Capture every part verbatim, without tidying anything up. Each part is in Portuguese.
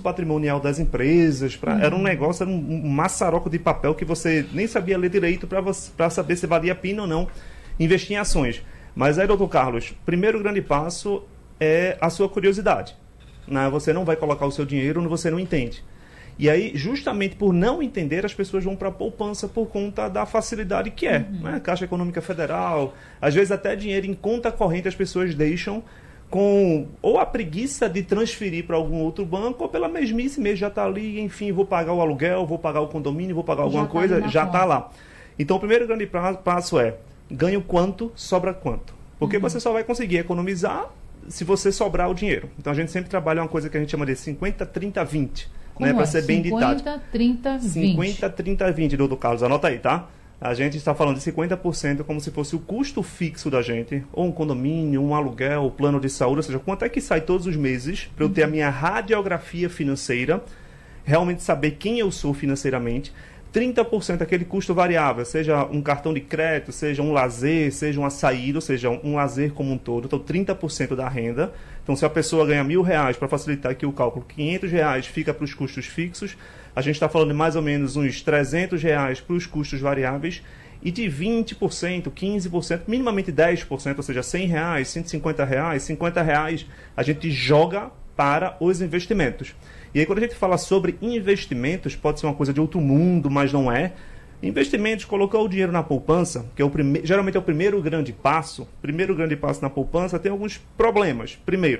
patrimonial das empresas, pra, uhum. era um negócio, era um, um maçaroco de papel que você nem sabia ler direito para saber se valia a pena ou não investir em ações. Mas aí, doutor Carlos, primeiro grande passo é a sua curiosidade. Né? Você não vai colocar o seu dinheiro onde você não entende. E aí, justamente por não entender, as pessoas vão para a poupança por conta da facilidade que é. Uhum. Né? Caixa Econômica Federal, às vezes até dinheiro em conta corrente as pessoas deixam com ou a preguiça de transferir para algum outro banco, ou pela mesmice mesmo, já está ali, enfim, vou pagar o aluguel, vou pagar o condomínio, vou pagar alguma já coisa, tá já está lá. Então, o primeiro grande passo é, ganho quanto, sobra quanto. Porque uhum. você só vai conseguir economizar se você sobrar o dinheiro. Então, a gente sempre trabalha uma coisa que a gente chama de cinquenta, trinta, vinte. Né, para ser bem ditado. cinquenta, trinta, vinte. cinquenta, trinta, vinte, doutor Carlos. Anota aí, tá? A gente está falando de cinquenta por cento como se fosse o custo fixo da gente, ou um condomínio, um aluguel, um plano de saúde, ou seja, quanto é que sai todos os meses para eu ter a minha radiografia financeira, realmente saber quem eu sou financeiramente. trinta por cento aquele custo variável, seja um cartão de crédito, seja um lazer, seja uma saída, ou seja, um, um lazer como um todo. Então, trinta por cento da renda. Então, se a pessoa ganha mil reais, para facilitar aqui o cálculo, quinhentos reais fica para os custos fixos. A gente está falando de mais ou menos uns trezentos reais para os custos variáveis e de vinte por cento, quinze por cento, minimamente dez por cento, ou seja, cem reais, cento e cinquenta reais, cinquenta reais, a gente joga para os investimentos. E aí, quando a gente fala sobre investimentos, pode ser uma coisa de outro mundo, mas não é. Investimentos, colocar o dinheiro na poupança, que é o prime... geralmente é o primeiro grande passo. Primeiro grande passo na poupança tem alguns problemas. Primeiro,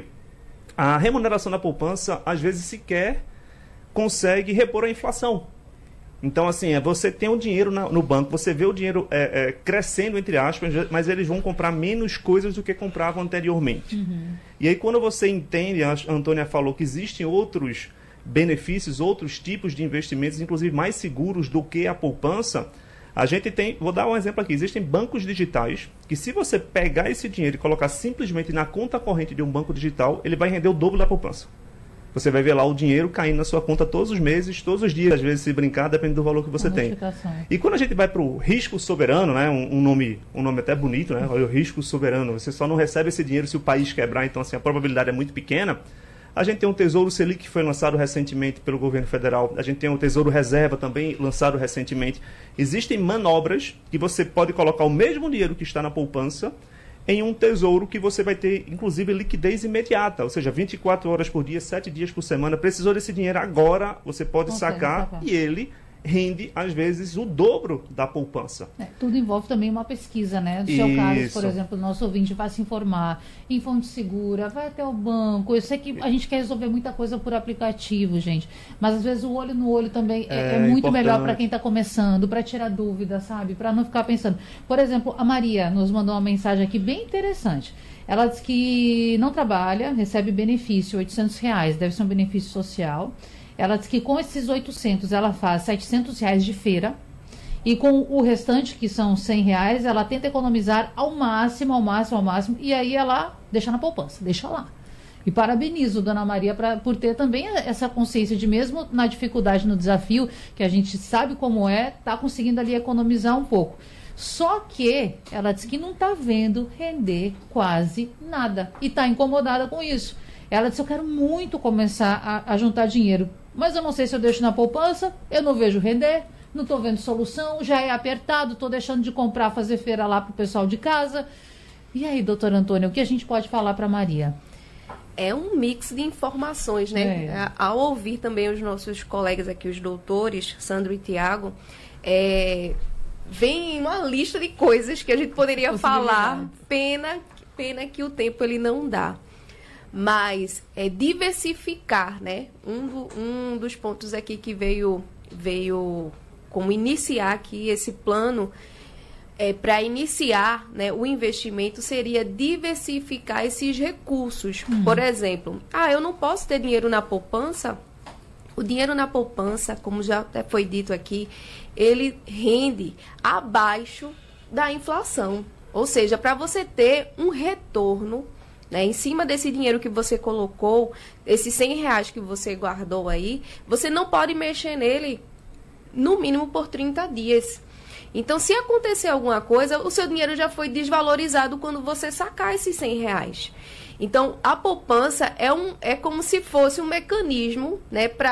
a remuneração da poupança, às vezes, sequer consegue repor a inflação. Então, assim, é, você tem o dinheiro na, no banco, você vê o dinheiro é, é, crescendo, entre aspas, mas eles vão comprar menos coisas do que compravam anteriormente. Uhum. E aí, quando você entende, a Antônia falou que existem outros benefícios, outros tipos de investimentos, inclusive mais seguros do que a poupança, a gente tem, vou dar um exemplo aqui, existem bancos digitais que, se você pegar esse dinheiro e colocar simplesmente na conta corrente de um banco digital, ele vai render o dobro da poupança. Você vai ver lá o dinheiro caindo na sua conta todos os meses, todos os dias, às vezes se brincar, depende do valor que você tem. E quando a gente vai para o risco soberano, né, um, um, nome, um nome até bonito, né, o risco soberano, você só não recebe esse dinheiro se o país quebrar, então assim, a probabilidade é muito pequena. A gente tem um Tesouro Selic que foi lançado recentemente pelo governo federal. A gente tem um Tesouro Reserva também lançado recentemente. Existem manobras que você pode colocar o mesmo dinheiro que está na poupança em um tesouro que você vai ter, inclusive, liquidez imediata. Ou seja, vinte e quatro horas por dia, sete dias por semana. Precisou desse dinheiro agora, você pode Consegue sacar, sacar e ele rende, às vezes, o dobro da poupança. É, tudo envolve também uma pesquisa, né? Do seu caso, por exemplo, o nosso ouvinte vai se informar em fonte segura, vai até o banco. Eu sei que a gente quer resolver muita coisa por aplicativo, gente, mas às vezes o olho no olho também é, é, é muito importante. Melhor para quem está começando, para tirar dúvida, sabe? Para não ficar pensando. Por exemplo, a Maria nos mandou uma mensagem aqui bem interessante. Ela diz que não trabalha, recebe benefício, oitocentos reais, deve ser um benefício social. Ela diz que com esses oitocentos ela faz setecentos reais de feira e com o restante, que são cem reais, ela tenta economizar ao máximo, ao máximo, ao máximo, e aí ela deixa na poupança, deixa lá. E parabenizo Dona Maria pra, por ter também essa consciência de, mesmo na dificuldade, no desafio, que a gente sabe como é, tá conseguindo ali economizar um pouco. Só que ela diz que não está vendo render quase nada e está incomodada com isso. Ela disse, eu quero muito começar a, a juntar dinheiro, mas eu não sei se eu deixo na poupança, eu não vejo render, não estou vendo solução, já é apertado, estou deixando de comprar, fazer feira lá para o pessoal de casa. E aí, doutora Antônia, o que a gente pode falar para Maria? É um mix de informações, né? É. Ao ouvir também os nossos colegas aqui, os doutores, Sandro e Tiago, é, vem uma lista de coisas que a gente poderia falar, pena, pena que o tempo ele não dá. Mas é diversificar, né? Um, do, um dos pontos aqui que veio, veio como iniciar aqui esse plano, é, para iniciar, né, o investimento seria diversificar esses recursos. Hum. Por exemplo, ah, eu não posso ter dinheiro na poupança. O dinheiro na poupança, como já até foi dito aqui, ele rende abaixo da inflação. Ou seja, para você ter um retorno, né, em cima desse dinheiro que você colocou, esses cem reais que você guardou aí, você não pode mexer nele no mínimo por trinta dias. Então, se acontecer alguma coisa, o seu dinheiro já foi desvalorizado quando você sacar esses cem reais. Então, a poupança é, um, é como se fosse um mecanismo, né, para